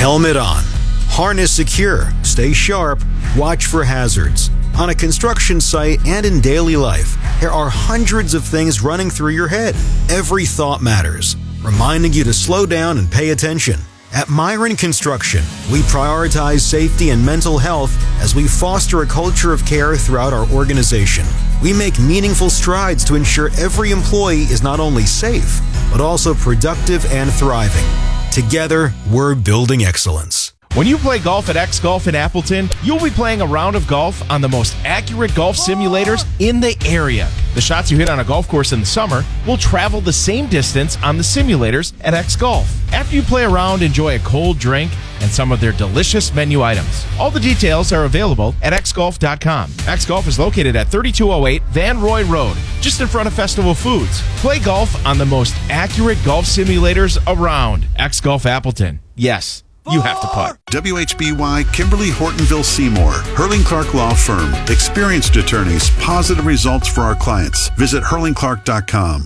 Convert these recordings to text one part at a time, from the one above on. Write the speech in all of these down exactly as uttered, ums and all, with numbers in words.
Helmet on. Harness secure. Stay sharp. Watch for hazards. On a construction site and in daily life, there are hundreds of things running through your head. Every thought matters, reminding you to slow down and pay attention. At Myron Construction, we prioritize safety and mental health as we foster a culture of care throughout our organization. We make meaningful strides to ensure every employee is not only safe, but also productive and thriving. Together, we're building excellence. When you play golf at X Golf in Appleton, you'll be playing a round of golf on the most accurate golf simulators in the area. The shots you hit on a golf course in the summer will travel the same distance on the simulators at X Golf. After you play around, enjoy a cold drink and some of their delicious menu items. All the details are available at x golf dot com. X Golf is located at thirty-two oh eight Van Roy Road, just in front of Festival Foods. Play golf on the most accurate golf simulators around. X Golf Appleton. Yes, you have to putt. W H B Y Kimberly Hortonville Seymour, Hurling Clark Law Firm. Experienced attorneys, positive results for our clients. Visit hurling clark dot com.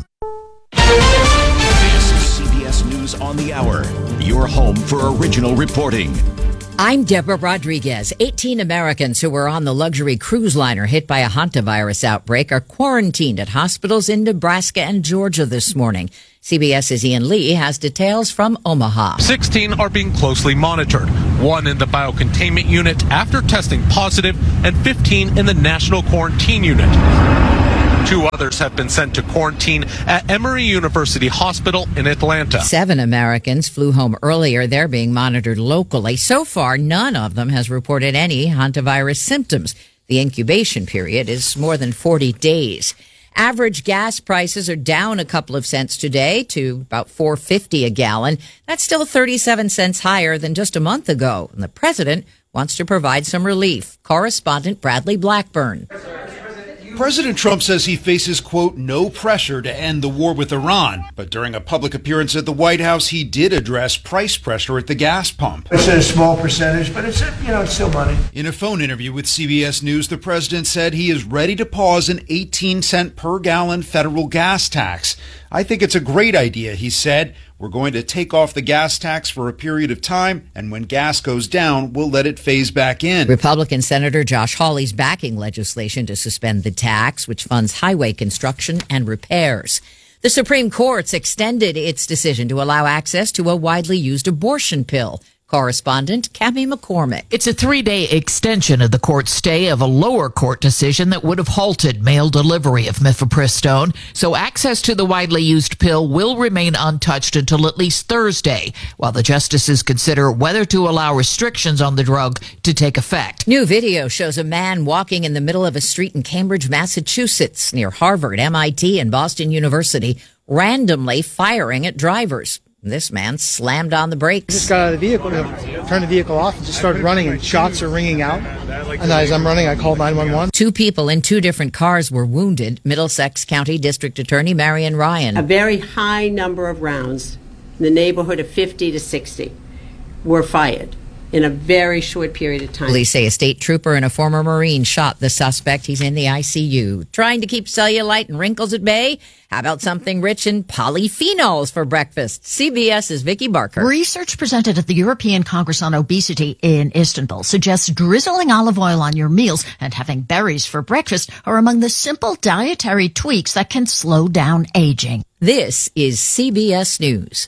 This is C B S News on the Hour, your home for original reporting. I'm Deborah Rodriguez. eighteen Americans who were on the luxury cruise liner hit by a hantavirus outbreak are quarantined at hospitals in Nebraska and Georgia this morning. CBS's Ian Lee has details from Omaha. sixteen are being closely monitored, one in the biocontainment unit after testing positive, and fifteen in the national quarantine unit. Two others have been sent to quarantine at Emory University Hospital in Atlanta. Seven Americans flew home earlier. They're being monitored locally. So far, none of them has reported any hantavirus symptoms. The incubation period is more than forty days. Average gas prices are down a couple of cents today to about four fifty a gallon. That's still thirty-seven cents higher than just a month ago. And the president wants to provide some relief. Correspondent Bradley Blackburn. President Trump says he faces, quote, no pressure to end the war with Iran. But during a public appearance at the White House, he did address price pressure at the gas pump. It's a small percentage, but it's, you know, it's still money. In a phone interview with C B S News, the president said he is ready to pause an eighteen cent per gallon federal gas tax. I think it's a great idea, he said. We're going to take off the gas tax for a period of time, and when gas goes down, we'll let it phase back in. Republican Senator Josh Hawley's backing legislation to suspend the tax, which funds highway construction and repairs. The Supreme Court's extended its decision to allow access to a widely used abortion pill. Correspondent Cammie McCormick. It's a three-day extension of the court's stay of a lower court decision that would have halted mail delivery of mifepristone, so access to the widely used pill will remain untouched until at least Thursday, while the justices consider whether to allow restrictions on the drug to take effect. New video shows a man walking in the middle of a street in Cambridge, Massachusetts, near Harvard, M I T, and Boston University, randomly firing at drivers. This man slammed on the brakes. I just got out of the vehicle, turned the vehicle off, and just started running, and shots are ringing out. And as I'm running, I called nine one one. Two people in two different cars were wounded. Middlesex County District Attorney Marion Ryan. A very high number of rounds, in the neighborhood of fifty to sixty, were fired in a very short period of time. Police say a state trooper and a former Marine shot the suspect. He's in the I C U. Trying to keep cellulite and wrinkles at bay? How about something rich in polyphenols for breakfast? CBS's Vicky Barker. Research presented at the European Congress on Obesity in Istanbul suggests drizzling olive oil on your meals and having berries for breakfast are among the simple dietary tweaks that can slow down aging. This is C B S News.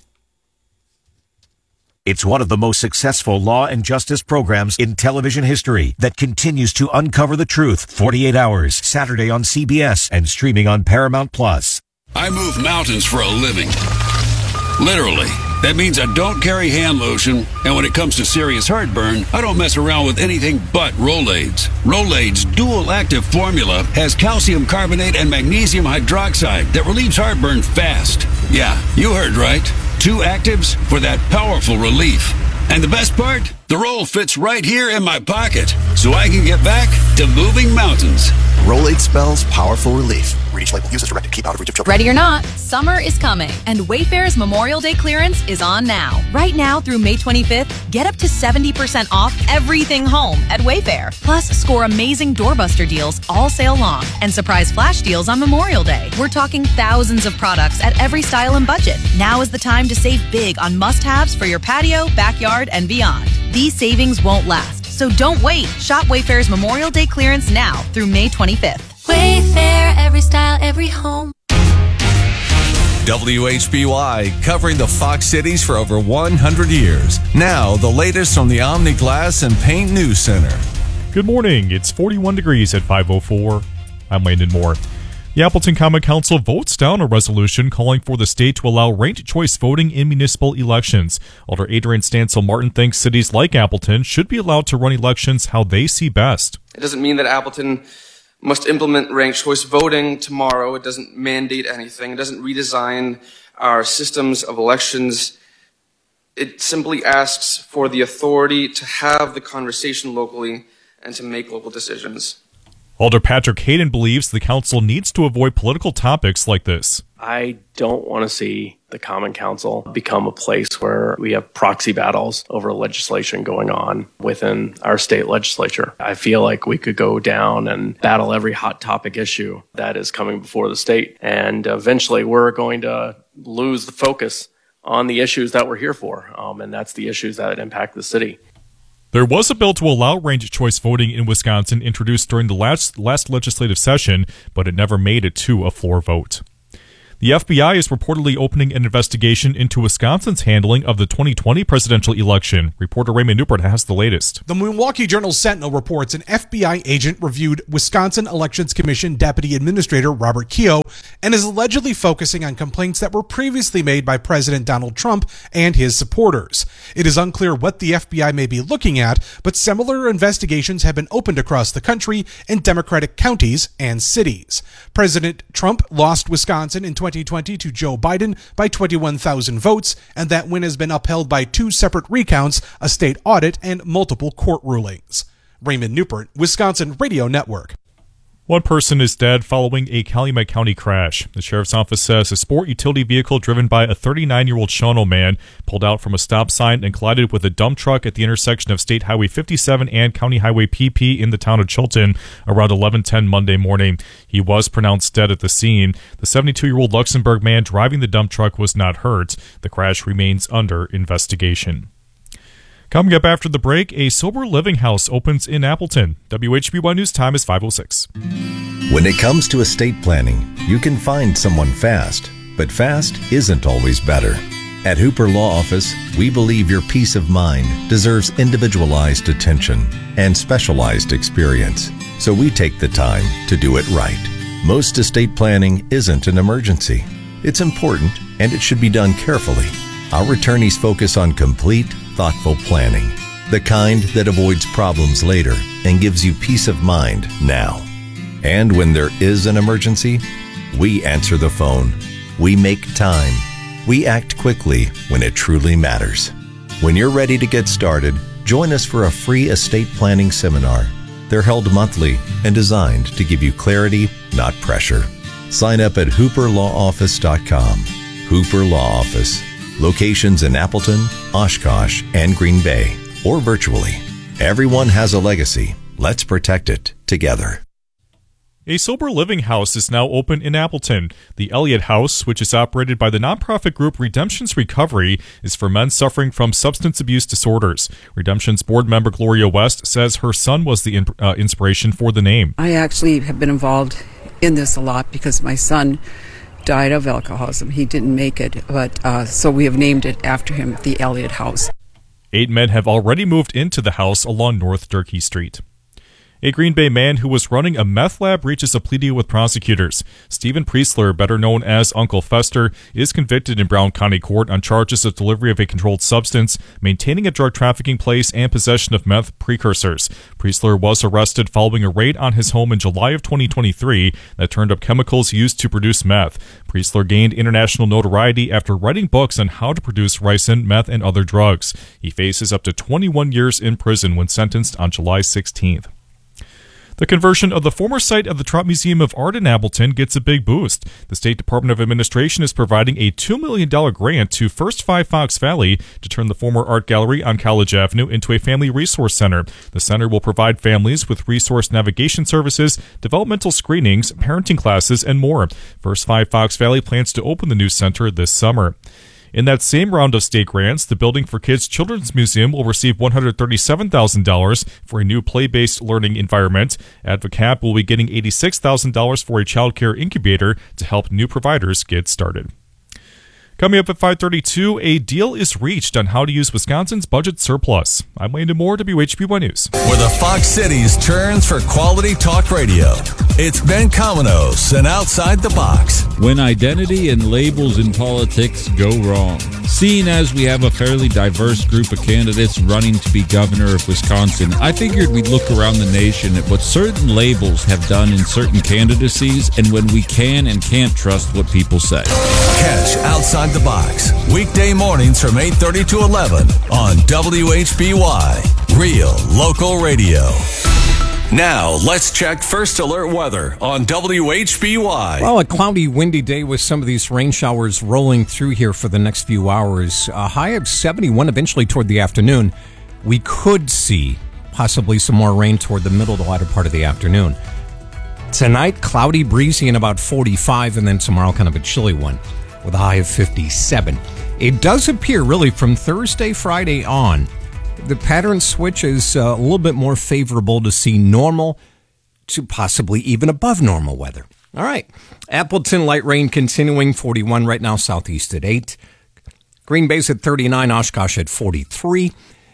It's one of the most successful law and justice programs in television history that continues to uncover the truth. forty-eight hours, Saturday on C B S and streaming on Paramount Plus. I move mountains for a living. Literally. That means I don't carry hand lotion, and when it comes to serious heartburn, I don't mess around with anything but Rolaids. Rolaids' dual-active formula has calcium carbonate and magnesium hydroxide that relieves heartburn fast. Yeah, you heard right. Two actives for that powerful relief. And the best part? The roll fits right here in my pocket, so I can get back to moving mountains. Rolade spells powerful relief. Read each label. Use as directed. Keep out of reach of children. Ready or not, summer is coming, and Wayfair's Memorial Day clearance is on now. Right now through May twenty-fifth, get up to seventy percent off everything home at Wayfair. Plus, score amazing doorbuster deals all sale long and surprise flash deals on Memorial Day. We're talking thousands of products at every style and budget. Now is the time to save big on must-haves for your patio, backyard, and beyond. These savings won't last, so don't wait. Shop Wayfair's Memorial Day clearance now through May twenty-fifth. Wayfair, every style, every home. W H B Y, covering the Fox Cities for over one hundred years. Now, the latest from the Omni Glass and Paint News Center. Good morning. It's forty-one degrees at five oh four. I'm Landon Moore. The Appleton Common Council votes down a resolution calling for the state to allow ranked choice voting in municipal elections. Alder Adrian Stansel Martin thinks cities like Appleton should be allowed to run elections how they see best. It doesn't mean that Appleton must implement ranked choice voting tomorrow. It doesn't mandate anything. It doesn't redesign our systems of elections. It simply asks for the authority to have the conversation locally and to make local decisions. Alder Patrick Hayden believes the council needs to avoid political topics like this. I don't want to see the Common Council become a place where we have proxy battles over legislation going on within our state legislature. I feel like we could go down and battle every hot topic issue that is coming before the state, and eventually we're going to lose the focus on the issues that we're here for, um, and that's the issues that impact the city. There was a bill to allow ranked choice voting in Wisconsin introduced during the last, last legislative session, but it never made it to a floor vote. The F B I is reportedly opening an investigation into Wisconsin's handling of the twenty twenty presidential election. Reporter Raymond Newport has the latest. The Milwaukee Journal-Sentinel reports an F B I agent reviewed Wisconsin Elections Commission Deputy Administrator Robert Keogh and is allegedly focusing on complaints that were previously made by President Donald Trump and his supporters. It is unclear what the F B I may be looking at, but similar investigations have been opened across the country in Democratic counties and cities. President Trump lost Wisconsin in twenty twenty to Joe Biden by twenty-one thousand votes, and that win has been upheld by two separate recounts, a state audit, and multiple court rulings. Raymond Newport, Wisconsin Radio Network. One person is dead following a Calumet County crash. The sheriff's office says a sport utility vehicle driven by a thirty-nine-year-old Shawano man pulled out from a stop sign and collided with a dump truck at the intersection of State Highway fifty-seven and County Highway P P in the town of Chilton around eleven ten Monday morning. He was pronounced dead at the scene. The seventy-two-year-old Luxembourg man driving the dump truck was not hurt. The crash remains under investigation. Coming up after the break, a sober living house opens in Appleton. W H B Y News time is five oh six. When it comes to estate planning, you can find someone fast, but fast isn't always better. At Hooper Law Office, we believe your peace of mind deserves individualized attention and specialized experience, so we take the time to do it right. Most estate planning isn't an emergency. It's important, and it should be done carefully. Our attorneys focus on complete, thoughtful planning, the kind that avoids problems later and gives you peace of mind now. And when there is an emergency, we answer the phone. We make time. We act quickly when it truly matters. When you're ready to get started, join us for a free estate planning seminar. They're held monthly and designed to give you clarity, not pressure. Sign up at hooper law office dot com. Hooper Law Office. Locations in Appleton, Oshkosh, and Green Bay, or virtually. Everyone has a legacy. Let's protect it together. A sober living house is now open in Appleton. The Elliott House, which is operated by the nonprofit group Redemption's Recovery, is for men suffering from substance abuse disorders. Redemption's board member Gloria West says her son was the in, uh, inspiration for the name. I actually have been involved in this a lot because my son died of alcoholism. He didn't make it, but uh, so we have named it after him, the Elliott House. Eight men have already moved into the house along North Durkee Street. A Green Bay man who was running a meth lab reaches a plea deal with prosecutors. Stephen Priestler, better known as Uncle Fester, is convicted in Brown County Court on charges of delivery of a controlled substance, maintaining a drug trafficking place, and possession of meth precursors. Priestler was arrested following a raid on his home in July of twenty twenty-three that turned up chemicals used to produce meth. Priestler gained international notoriety after writing books on how to produce ricin, meth, and other drugs. He faces up to twenty-one years in prison when sentenced on July sixteenth. The conversion of the former site of the Trott Museum of Art in Appleton gets a big boost. The State Department of Administration is providing a two million dollars grant to First Five Fox Valley to turn the former art gallery on College Avenue into a family resource center. The center will provide families with resource navigation services, developmental screenings, parenting classes, and more. First Five Fox Valley plans to open the new center this summer. In that same round of state grants, the Building for Kids Children's Museum will receive one hundred thirty-seven thousand dollars for a new play-based learning environment. AdvoCap will be getting eighty-six thousand dollars for a child care incubator to help new providers get started. Coming up at five thirty-two, a deal is reached on how to use Wisconsin's budget surplus. I'm Landon Moore, W H B Y News. Where the Fox Cities turns for quality talk radio. It's Ben Cominos and Outside the Box. When identity and labels in politics go wrong. Seeing as we have a fairly diverse group of candidates running to be governor of Wisconsin, I figured we'd look around the nation at what certain labels have done in certain candidacies and when we can and can't trust what people say. Catch Outside the Box, weekday mornings from eight thirty to eleven on W H B Y, Real Local Radio. Now, let's check First Alert weather on W H B Y. Well, a cloudy, windy day with some of these rain showers rolling through here for the next few hours. A high of seventy-one eventually toward the afternoon. We could see possibly some more rain toward the middle to latter part of the afternoon. Tonight, cloudy, breezy, and about forty-five, and then tomorrow kind of a chilly one with a high of fifty-seven. It does appear really from Thursday, Friday on, the pattern switch is uh, a little bit more favorable to see normal to possibly even above normal weather. All right. Appleton, light rain continuing, forty-one right now, southeast at eight. Green Bay's at thirty-nine, Oshkosh at forty-three.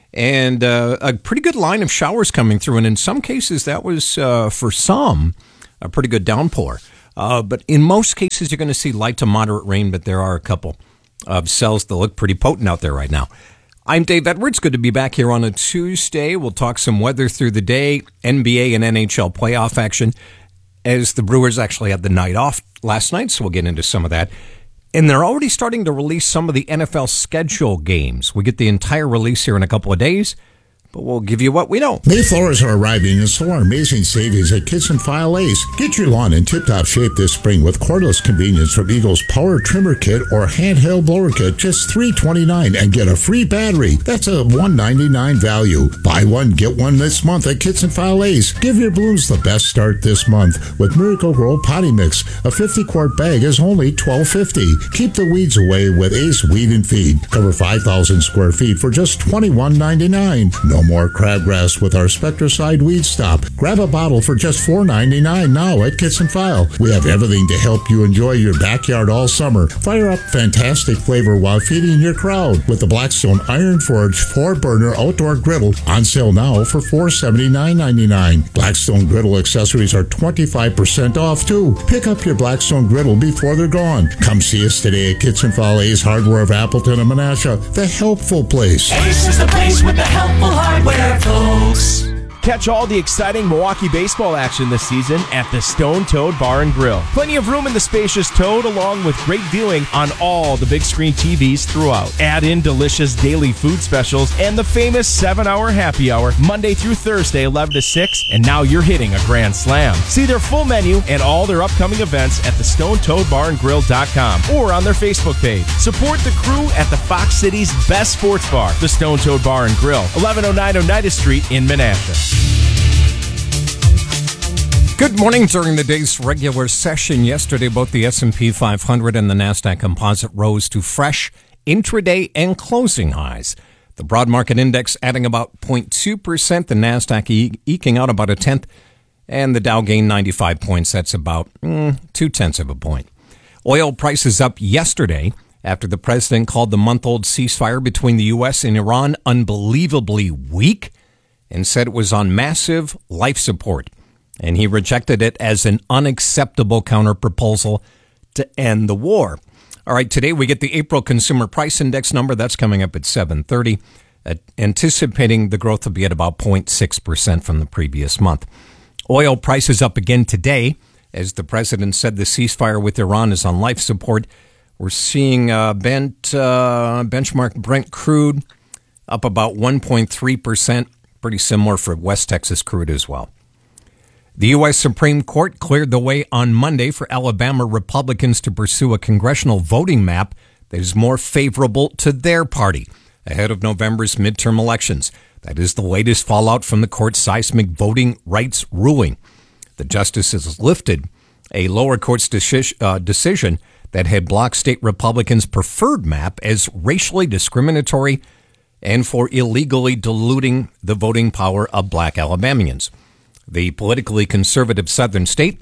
And uh, a pretty good line of showers coming through. And in some cases, that was, uh, for some, a pretty good downpour. Uh, but in most cases, you're going to see light to moderate rain, but there are a couple of cells that look pretty potent out there right now. I'm Dave Edwards. Good to be back here on a Tuesday. We'll talk some weather through the day, N B A and N H L playoff action, as the Brewers actually had the night off last night, so we'll get into some of that. And they're already starting to release some of the N F L schedule games. We get the entire release here in a couple of days, but we'll give you what we know. Mayflowers are arriving, and so are amazing savings at Kitson File Ace. Get your lawn in tip-top shape this spring with cordless convenience from Eagle's Power Trimmer Kit or Handheld Blower Kit, just three twenty-nine, and get a free battery. That's a one ninety-nine value. Buy one, get one this month at Kitson File Ace. Give your blooms the best start this month with Miracle Grow Potty Mix. A fifty-quart bag is only twelve fifty. Keep the weeds away with Ace Weed and Feed. Cover five thousand square feet for just twenty-one ninety-nine. No more crabgrass with our Spectracide Weed Stop. Grab a bottle for just four ninety-nine now at Kitson File. We have everything to help you enjoy your backyard all summer. Fire up fantastic flavor while feeding your crowd with the Blackstone Iron Forge four burner outdoor griddle on sale now for four seventy-nine ninety-nine. Blackstone griddle accessories are twenty-five percent off too. Pick up your Blackstone griddle before they're gone. Come see us today at Kitson File Ace Hardware of Appleton and Menasha, the helpful place. Ace is the place with the helpful hardware, folks. Catch all the exciting Milwaukee baseball action this season at the Stone Toad Bar and Grill. Plenty of room in the spacious Toad, along with great viewing on all the big screen T Vs throughout. Add in delicious daily food specials and the famous seven hour happy hour, Monday through Thursday, eleven to six, and now you're hitting a grand slam. See their full menu and all their upcoming events at the stone toad bar and grill dot com or on their Facebook page. Support the crew at the Fox City's best sports bar, the Stone Toad Bar and Grill, eleven oh nine Oneida Street in Menasha. Good morning. During the day's regular session yesterday, both the S and P five hundred and the NASDAQ Composite rose to fresh intraday and closing highs. The broad market index adding about zero point two percent, the NASDAQ e- eking out about a tenth, and the Dow gained ninety-five points. That's about mm, two-tenths of a point. Oil prices up yesterday after the president called the month-old ceasefire between the U S and Iran unbelievably weak. and said it was on massive life support, and he rejected it as an unacceptable counterproposal to end the war. All right, today we get the April Consumer Price Index number. That's coming up at seven thirty, uh, anticipating the growth will be at about zero point six percent from the previous month. Oil prices up again today. As the president said, the ceasefire with Iran is on life support. We're seeing uh, bent, uh, benchmark Brent crude up about one point three percent, pretty similar for West Texas crude as well. The U S Supreme Court cleared the way on Monday for Alabama Republicans to pursue a congressional voting map that is more favorable to their party ahead of November's midterm elections. That is the latest fallout from the court's seismic voting rights ruling. The justices lifted a lower court's deci- uh, decision that had blocked state Republicans' preferred map as racially discriminatory and for illegally diluting the voting power of black Alabamians. The politically conservative southern state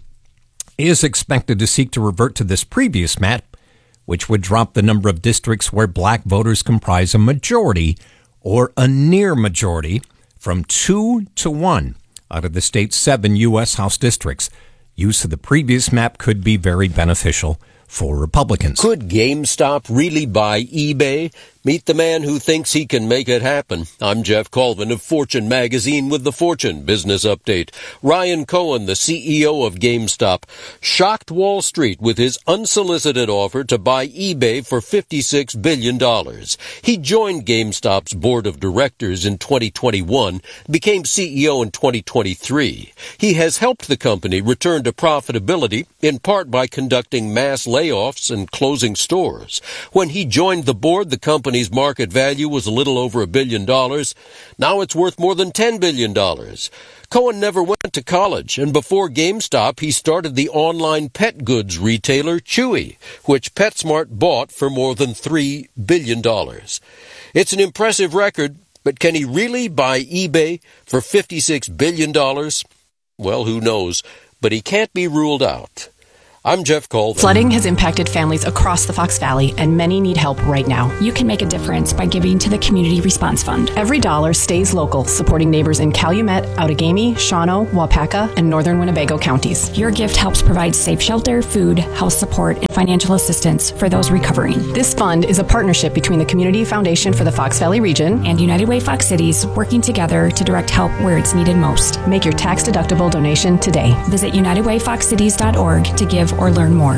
is expected to seek to revert to this previous map, which would drop the number of districts where black voters comprise a majority or a near majority from two to one out of the state's seven U S House districts. Use of the previous map could be very beneficial for Republicans. Could GameStop really buy eBay? Meet the man who thinks he can make it happen. I'm Jeff Colvin of Fortune Magazine with the Fortune Business Update. Ryan Cohen, the C E O of GameStop, shocked Wall Street with his unsolicited offer to buy eBay for fifty-six billion dollars. He joined GameStop's board of directors in twenty twenty-one, became C E O in twenty twenty-three. He has helped the company return to profitability, in part by conducting mass layoffs and closing stores. When he joined the board, the company Company's market value was a little over a billion dollars. Now it's worth more than ten billion dollars. Cohen never went to college, and before GameStop, he started the online pet goods retailer Chewy, which PetSmart bought for more than three billion dollars. It's an impressive record, but can he really buy eBay for fifty-six billion dollars? Well, who knows, but he can't be ruled out. I'm Jeff Colvin. Flooding has impacted families across the Fox Valley, and many need help right now. You can make a difference by giving to the Community Response Fund. Every dollar stays local, supporting neighbors in Calumet, Outagamie, Shawano, Waupaca, and northern Winnebago counties. Your gift helps provide safe shelter, food, health support, and financial assistance for those recovering. This fund is a partnership between the Community Foundation for the Fox Valley region and United Way Fox Cities, working together to direct help where it's needed most. Make your tax-deductible donation today. Visit united way fox cities dot org to give or learn more.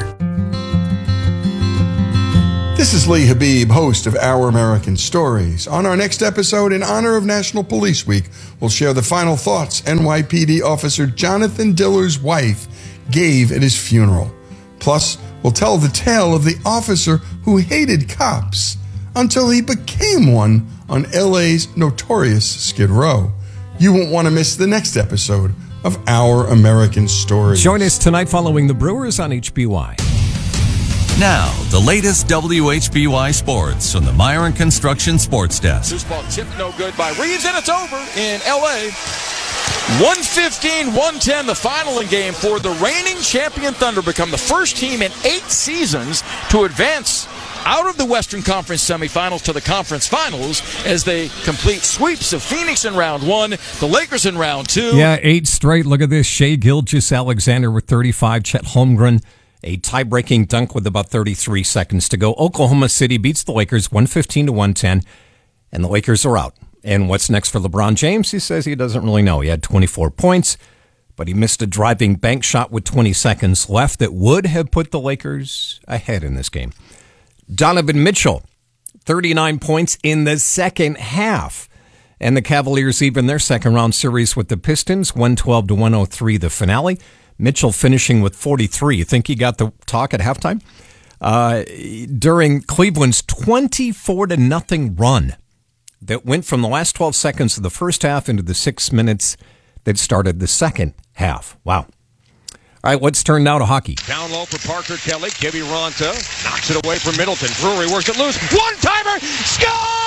This is Lee Habib, host of Our American Stories. On our next episode, in honor of National Police Week, we'll share the final thoughts N Y P D officer Jonathan Diller's wife gave at his funeral. Plus, we'll tell the tale of the officer who hated cops until he became one on L A's notorious Skid Row. You won't want to miss the next episode of Our American Stories. Join us tonight following the Brewers on H B Y. Now, the latest W H B Y sports from the Myron Construction Sports Desk. This ball tipped no good by Reeves, and it's over in L A. one fifteen one ten, the final in game four. The reigning champion Thunder become the first team in eight seasons to advance out of the Western Conference semifinals to the conference finals as they complete sweeps of Phoenix in round one, the Lakers in round two. Yeah, eight straight. Look at this. Shai Gilgeous-Alexander with thirty-five. Chet Holmgren, a tie-breaking dunk with about thirty-three seconds to go. Oklahoma City beats the Lakers one fifteen to one ten, and the Lakers are out. And what's next for LeBron James? He says he doesn't really know. He had twenty-four points, but he missed a driving bank shot with twenty seconds left that would have put the Lakers ahead in this game. Donovan Mitchell, thirty-nine points in the second half. And the Cavaliers even their second-round series with the Pistons, one twelve to one oh three, the finale. Mitchell finishing with forty-three. You think he got the talk at halftime? Uh, during Cleveland's twenty-four to nothing run that went from the last twelve seconds of the first half into the six minutes that started the second half. Wow. All right, let's turn now to hockey. Down low for Parker Kelly. Gibby Ronta knocks it away from Middleton. Drury works it loose. One-timer! Score!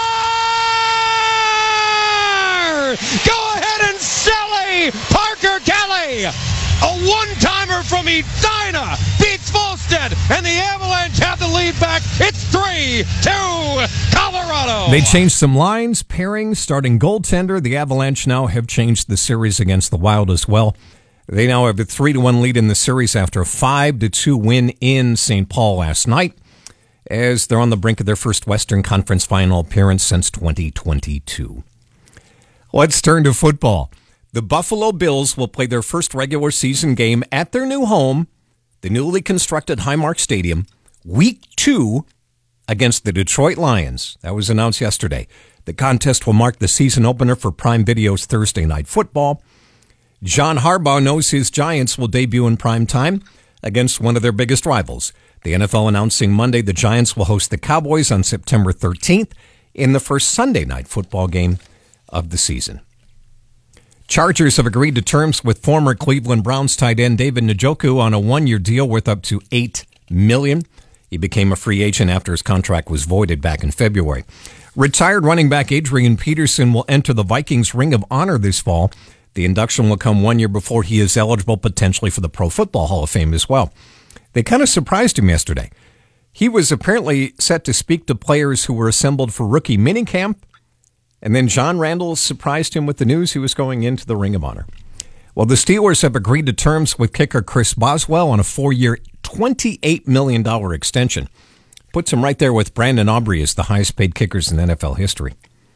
Go ahead and Sally! Parker Kelly! A one-timer from Edina beats Volstead, and the Avalanche have the lead back. It's three two Colorado. They changed some lines, pairings, starting goaltender. The Avalanche now have changed the series against the Wild as well. They now have a three to one lead in the series after a five to two win in Saint Paul last night, as they're on the brink of their first Western Conference final appearance since twenty twenty-two. Let's turn to football. The Buffalo Bills will play their first regular season game at their new home, the newly constructed Highmark Stadium, week two against the Detroit Lions. That was announced yesterday. The contest will mark the season opener for Prime Video's Thursday Night Football. John Harbaugh knows his Giants will debut in prime time against one of their biggest rivals. The N F L announcing Monday the Giants will host the Cowboys on September thirteenth in the first Sunday Night Football game of the season. Chargers have agreed to terms with former Cleveland Browns tight end David Njoku on a one-year deal worth up to eight million dollars. He became a free agent after his contract was voided back in February. Retired running back Adrian Peterson will enter the Vikings Ring of Honor this fall. The induction will come one year before he is eligible potentially for the Pro Football Hall of Fame as well. They kind of surprised him yesterday. He was apparently set to speak to players who were assembled for rookie minicamp, and then John Randall surprised him with the news he was going into the Ring of Honor. Well, the Steelers have agreed to terms with kicker Chris Boswell on a four-year, twenty-eight million dollars extension. Puts him right there with Brandon Aubrey as the highest-paid kickers in N F L history.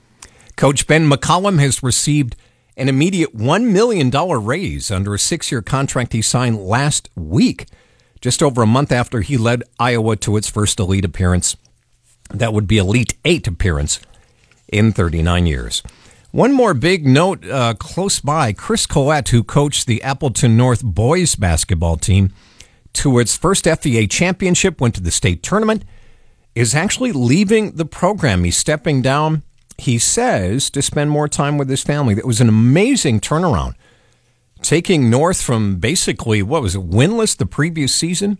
Coach Ben McCollum has received an immediate one million dollars raise under a six-year contract he signed last week, just over a month after he led Iowa to its first Elite appearance. That would be Elite Eight appearance in thirty-nine years. One more big note uh, close by, Chris Collette, who coached the Appleton North boys basketball team to its first F E A championship, went to the state tournament, is actually leaving the program. He's stepping down, he says, to spend more time with his family. That was an amazing turnaround, taking North from basically, what was it, winless the previous season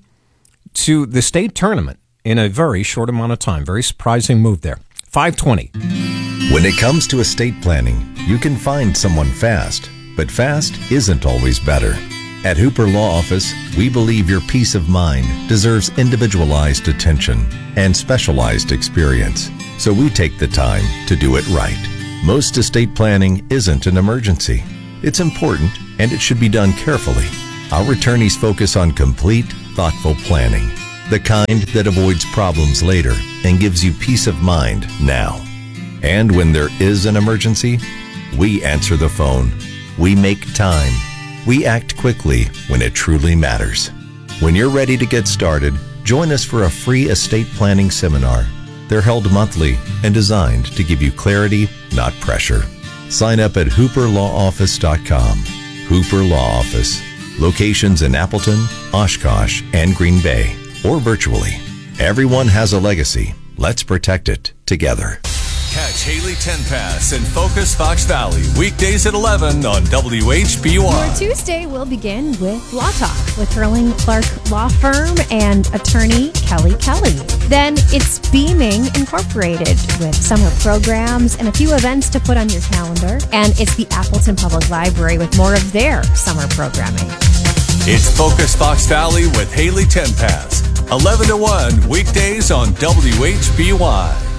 to the state tournament in a very short amount of time. Very surprising move there. five twenty. When it comes to estate planning, you can find someone fast, but fast isn't always better. At Hooper Law Office, we believe your peace of mind deserves individualized attention and specialized experience, so we take the time to do it right. Most estate planning isn't an emergency. It's important, and it should be done carefully. Our attorneys focus on complete, thoughtful planning, the kind that avoids problems later and gives you peace of mind now. And when there is an emergency, we answer the phone. We make time. We act quickly when it truly matters. When you're ready to get started, join us for a free estate planning seminar. They're held monthly and designed to give you clarity, not pressure. Sign up at hooper law office dot com. Hooper Law Office. Locations in Appleton, Oshkosh, and Green Bay, or virtually. Everyone has a legacy. Let's protect it together. Catch Haley Tenpass and Focus Fox Valley weekdays at eleven on W H B Y. Your Tuesday will begin with Law Talk with Herling Clark Law Firm and attorney Kelly Kelly. Then it's Beaming Incorporated with summer programs and a few events to put on your calendar. And it's the Appleton Public Library with more of their summer programming. It's Focus Fox Valley with Haley Tenpass, eleven to one weekdays on W H B Y.